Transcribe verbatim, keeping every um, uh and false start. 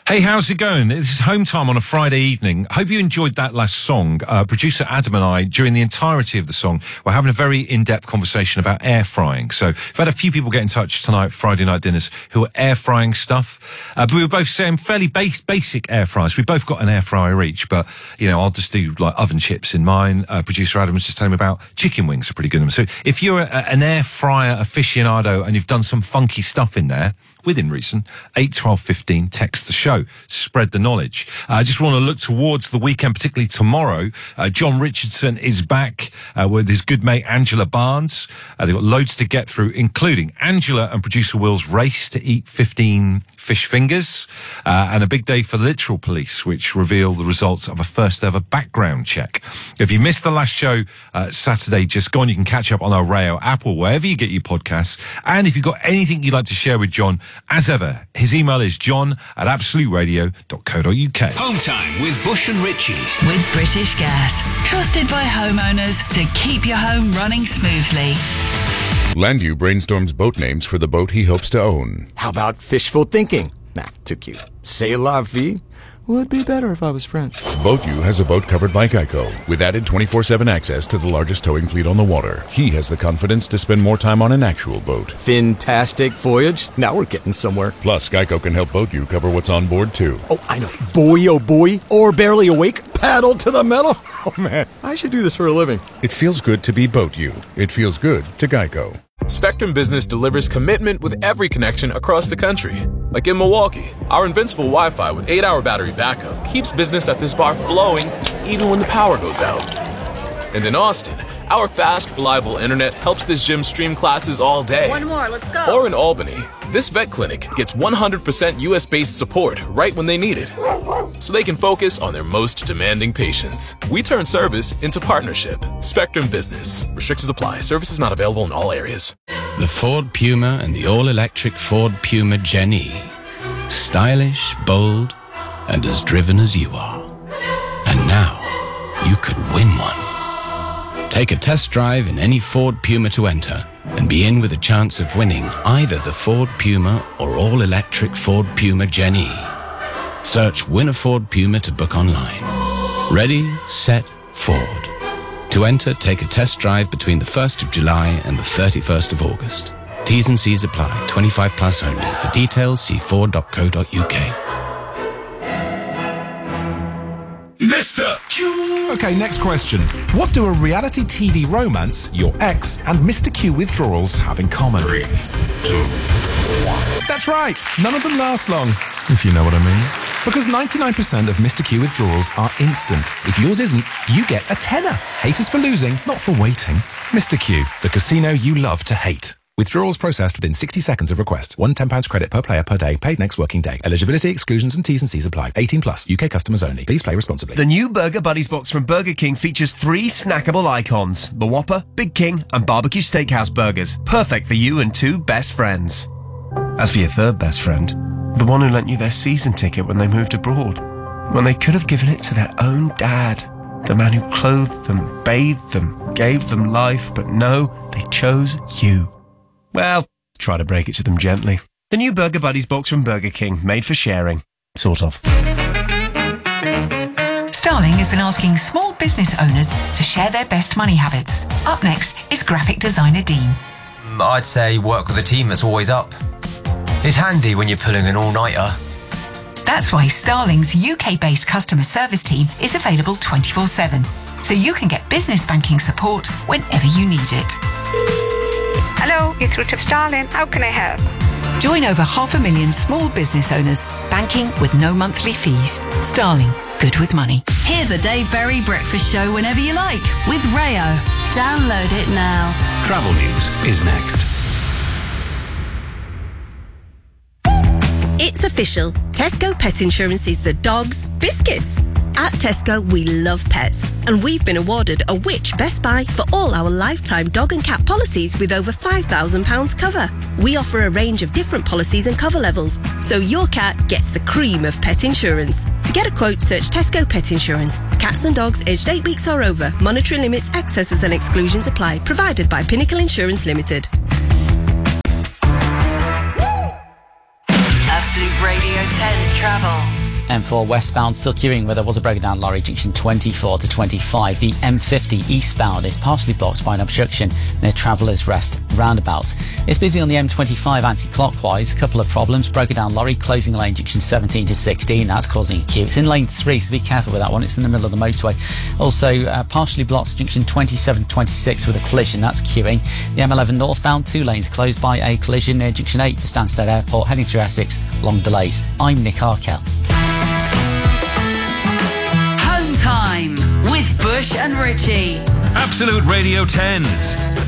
Hey, how's it going? This is Home Time on a Friday evening. Hope you enjoyed that last song. Uh, producer Adam and I, during the entirety of the song, we're having a very in-depth conversation about air frying. So we've had a few people get in touch tonight, Friday night dinners, who are air frying stuff. Uh, but we were both saying fairly base, basic air fryers. We both got an air fryer each, but, you know, I'll just do like oven chips in mine. Uh, producer Adam was just telling me about chicken wings are pretty good. So if you're a, an air fryer aficionado and you've done some funky stuff in there, within reason, eight twelve fifteen, text the show, spread the knowledge. I uh, just want to look towards the weekend, particularly tomorrow. Uh, John Richardson is back uh, with his good mate Angela Barnes. Uh, they've got loads to get through, including Angela and producer Will's race to eat fifteen fish fingers, uh, and a big day for the Literal Police, which reveal the results of a first ever background check. If you missed the last show, uh, Saturday just gone, you can catch up on our Rayo app or wherever you get your podcasts. And if you've got anything you'd like to share with John, as ever, his email is john at absolute radio dot co dot uk. Home Time with Bush and Richie. With British Gas. Trusted by homeowners to keep your home running smoothly. Landu brainstorms boat names for the boat he hopes to own. How about fishful thinking? Nah, too cute. C'est la vie? Would be better if I was French. BoatU has a boat covered by Geico, with added twenty-four seven access to the largest towing fleet on the water. He has the confidence to spend more time on an actual boat. Fantastic voyage. Now we're getting somewhere. Plus, Geico can help BoatU cover what's on board, too. Oh, I know. Boy, oh boy. Or barely awake. Paddle to the metal. Oh, man. I should do this for a living. It feels good to be BoatU. It feels good to Geico. Spectrum Business delivers commitment with every connection across the country. Like in Milwaukee, our invincible Wi-Fi with eight hour battery backup keeps business at this bar flowing even when the power goes out. And in Austin, our fast, reliable internet helps this gym stream classes all day. One more, let's go. Or in Albany, this vet clinic gets one hundred percent U S-based support right when they need it, so they can focus on their most demanding patients. We turn service into partnership. Spectrum Business. Restrictions apply. Services not available in all areas. The Ford Puma and the all-electric Ford Puma Gen-E. Stylish, bold, and as driven as you are. And now, you could win one. Take a test drive in any Ford Puma to enter and be in with a chance of winning either the Ford Puma or all-electric Ford Puma Gen-E. Search Win a Ford Puma to book online. Ready, set, Ford. To enter, take a test drive between the first of July and the thirty-first of August. T's and C's apply. twenty-five plus only. For details, see ford dot co dot uk. Mister Q. Okay, next question. What do a reality T V romance, your ex, and Mister Q withdrawals have in common? Three, two, one. That's right. None of them last long, if you know what I mean. Because ninety-nine percent of Mister Q withdrawals are instant. If yours isn't, you get a tenner. Haters for losing, not for waiting. Mister Q, the casino you love to hate. Withdrawals processed within sixty seconds of request. One ten pounds credit per player per day, paid next working day. Eligibility, exclusions and T's and C's apply. eighteen plus, U K customers only. Please play responsibly. The new Burger Buddies box from Burger King features three snackable icons. The Whopper, Big King and Barbecue Steakhouse burgers. Perfect for you and two best friends. As for your third best friend, the one who lent you their season ticket when they moved abroad, when they could have given it to their own dad, the man who clothed them, bathed them, gave them life, but no, they chose you. Well, try to break it to them gently. The new Burger Buddies box from Burger King, made for sharing. Sort of. Starling has been asking small business owners to share their best money habits. Up next is graphic designer Dean. I'd say work with a team that's always up. It's handy when you're pulling an all-nighter. That's why Starling's U K-based customer service team is available twenty-four seven, so you can get business banking support whenever you need it. Hello, you're through to Starling. How can I help? Join over half a million small business owners banking with no monthly fees. Starling, good with money. Hear the Dave Berry Breakfast Show whenever you like with Rayo. Download it now. Travel news is next. It's official. Tesco Pet Insurance is the dog's biscuits. At Tesco, we love pets, and we've been awarded a Which Best Buy for all our lifetime dog and cat policies with over five thousand pounds cover. We offer a range of different policies and cover levels, so your cat gets the cream of pet insurance. To get a quote, search Tesco Pet Insurance. Cats and dogs aged eight weeks or over. Monetary limits, excesses and exclusions apply. Provided by Pinnacle Insurance Limited. Absolute Absolute Radio ten's travel. M four westbound still queuing where there was a breakdown lorry, junction twenty-four to twenty-five. The M fifty eastbound is partially blocked by an obstruction near Travellers Rest roundabout. It's busy on the M twenty-five anti-clockwise. A couple of problems. Broken down lorry closing lane junction seventeen to sixteen. That's causing a queue. It's in lane three, so be careful with that one. It's in the middle of the motorway. Also, uh, partially blocked junction twenty-seven to twenty-six with a collision. That's queuing. The M eleven northbound, two lanes closed by a collision near junction eight for Stansted Airport. Heading through Essex, long delays. I'm Nick Arkell. Home time with Bush and Richie. Absolute Radio tens.